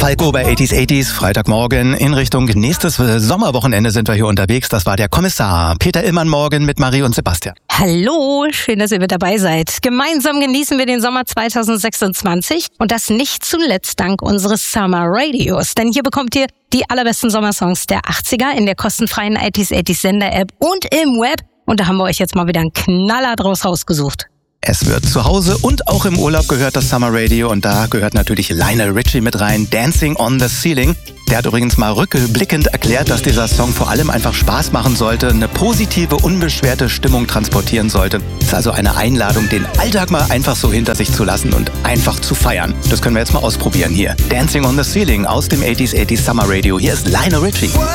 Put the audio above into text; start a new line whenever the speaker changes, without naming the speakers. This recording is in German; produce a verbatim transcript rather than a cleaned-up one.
Falco bei achtziger achtziger, Freitagmorgen in Richtung nächstes Sommerwochenende sind wir hier unterwegs. Das war der Kommissar Peter Illmann morgen mit Marie und Sebastian.
Hallo, schön, dass ihr mit dabei seid. Gemeinsam genießen wir den Sommer zweitausendsechsundzwanzig und das nicht zuletzt dank unseres Summer Radios. Denn hier bekommt ihr die allerbesten Sommersongs der achtziger in der kostenfreien achtziger achtziger Sender-App und im Web. Und da haben wir euch jetzt mal wieder einen Knaller draus rausgesucht.
Es wird zu Hause und auch im Urlaub gehört, das Summer Radio. Und da gehört natürlich Lionel Richie mit rein, Dancing on the Ceiling. Der hat übrigens mal rückblickend erklärt, dass dieser Song vor allem einfach Spaß machen sollte, eine positive, unbeschwerte Stimmung transportieren sollte. Es ist also eine Einladung, den Alltag mal einfach so hinter sich zu lassen und einfach zu feiern. Das können wir jetzt mal ausprobieren hier. Dancing on the Ceiling aus dem achtziger achtziger Summer Radio. Hier ist Lionel Richie.